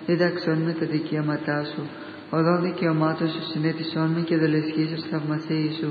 δίδαξόν με τα δικαιώματά σου. Οδόν δικαιωμάτων σου συνέτησόν με και δολεσχίσεως θαυμασίοι σου.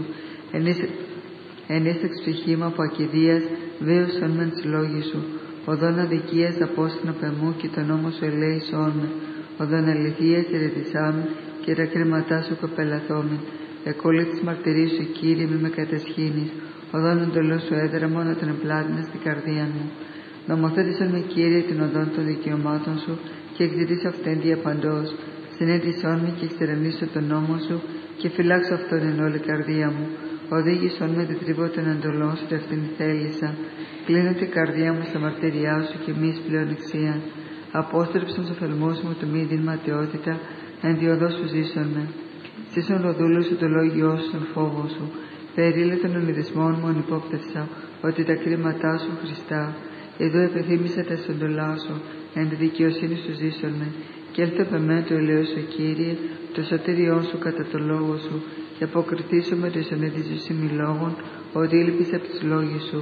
Ενίσταξ ψυχή μου από ακηδίας, βίωσον μεν τις λόγοι σου. Οδόν αδικίας απόστην απ' εμού και τον νόμο σου ελέησόν με. Οδόν αληθείας ερετησάμεν και τα κρίματά σου κοπελαθόμεν. Εκολή της μαρτυρίας σου, Κύριε, μη με κατασχήνεις. Οδόν εντολός σου έδραμον να τον εμπλάτηνα στην καρδία μου. Νομοθέτησον με, Κύριε, την οδόν των δικαιωμάτων σου και εξητής αυτήν διαπαντός. Συνέτησόν με και εξερευνήσω τον νόμο σου και φυλάξω αυτόν εν όλη καρδία μου. Οδήγησόν με την τρίβω των εντολών σου, αυτήν θέλησα. Κλείνω την καρδιά μου στα μαρτυριά σου και μη εις πλέον εξίαν. Απόστρεψον στο θελμό μου το μη διν ματαιότητα, εν διοδό σου ζήσον με. Σύσον το δούλο σου το λόγιό σου, τον φόβο σου. Περίλε των ονειδισμών μου ανυπόπτευσα, ότι τα κρίματά σου Χριστά. Εδώ επιθύμησα τα εντολά σου, εν τη δικαιοσύνη σου ζήσον με. Και έλθε επ' εμέ το ελαιός σου, Κύριε, το σωτήριόν σου κατά το λόγο σου, και αποκριθήσω με το εισονετίζουσι μη λόγων, ότι ήλπισα από τις λόγοι σου.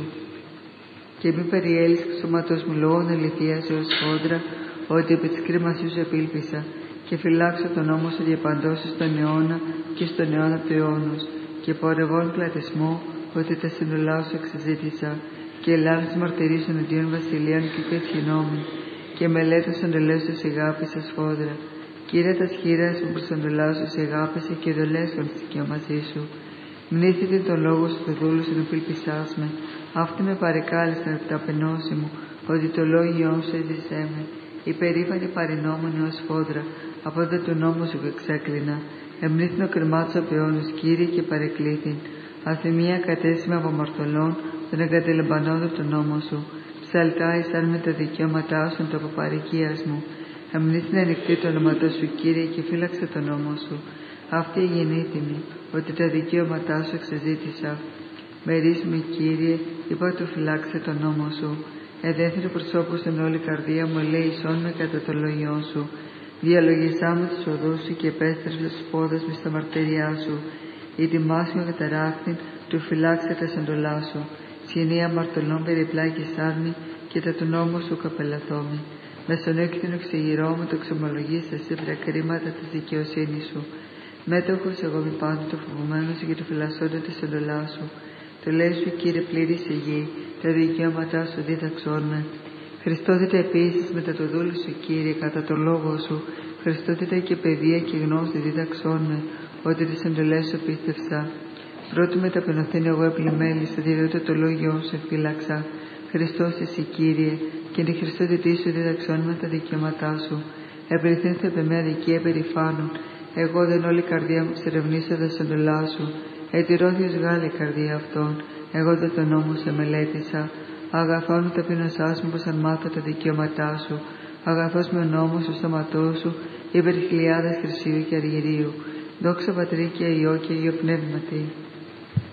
Και μη περιέλεις σωματός μου λόγων αληθείας έως χόντρα, ότι επί της κρίμασής σου επήλπισα, και φυλάξω τον νόμο σου διαπαντός στον αιώνα και στον αιώνα του αιώνος, και πορευών πλατισμό, ότι τα συνολά σου εξεζήτησα, και ελάλης μαρτυρής των εντίων βασιλείων και κεσχυνόμην, και μελέτας εντολές σου σε αγάπησα σφόδρα. Κύριε, τα σχήρας μου προς εντολάς σου σε αγάπησε και δολέσχον στη δικαιωμασή σου. Μνήθητε τον λόγο σου, το δούλου σου, να πήλπισάς με. Αυτή με παρεκάλεσαν από τα ταπεινώση μου, ότι το λόγιόν σου έζησέ με. Υπερήφανη παρεινόμονη ως φόδρα, από δε του νόμου σου εξέκλεινα. Εμνήθην ο κρεμάτος απαιώνους, Κύριε, και παρεκλήθην. Αθυμία κατέσιμα από αμαρτωλών, τον εγκατελεμπανόδο τον νόμο σου. Ψαλτά εισάν με τα δικαιώματά σου, το αποπαρικίας μου. Εμνήθην ανοιχτή το όνοματό σου, Κύριε, και φύλαξε τον νόμο σου. Αυτή γεννήθημη, ότι τα δικαιώματά σου εξεζήτησα. Μερίσμη, Κύριε, είπα του φυλάξε τον νόμο σου. Εδέθηνε προσώπου στην όλη καρδία μου, ελέησόν με κατά το λόγιόν σου. Διαλογισά με τους οδούς σου και επέστρεψε τους πόδες με στα μαρτυριά σου. Η τιμάς μου καταράχθην, του φυλάξε τα σαντολά σου. Σχοινία μαρτωλών περιπλάκησάν με και τα του νόμου σου καπελαθόμη. Μεσονέκτηνο ξεγυρώ με το ξομολογείς εσύ τα κρίματα της δικαιοσύνης σου. Μέτοχος εγώ μη πάντοτε φοβουμένος και το φυλασσόντα της εντολά σου. Το λέει σου, Κύριε, πλήρης η γη, τα δικαιώματά σου δίδαξόν με. Χριστότητα επίσης μετά το δούλο σου, Κύριε, κατά το λόγο σου. Χριστότητα και παιδεία και γνώση δίδαξόν με, ότι τις εντολές σου πίστευσα. Πρώτου με ταπεινωθήν εγώ επλημέλησα, διότι το λόγιό σου φύλαξα. Χριστός εσύ, Κύριε, και τη Χριστότητή σου δίδαξόν με τα δικαιώματά σου. Επληθύνθε επ' εμέ αδικία περηφάνων. Εγώ δεν όλη η καρδία μου ξερευνήσα τα εντολά σου. Ετηρώθης Γάλλη η καρδία αυτών. Εγώ δεν τον νόμο σε μελέτησα. Αγαθόν ταπεινωσάς μου πως αν μάθω τα δικαιώματά σου. Αγαθός με ο νόμος σου σταματώ σου, υπερ χιλιάδες χρυσίου και αργυρίου. Δόξα Πατρί και Υιό και Υιό Πνεύματι.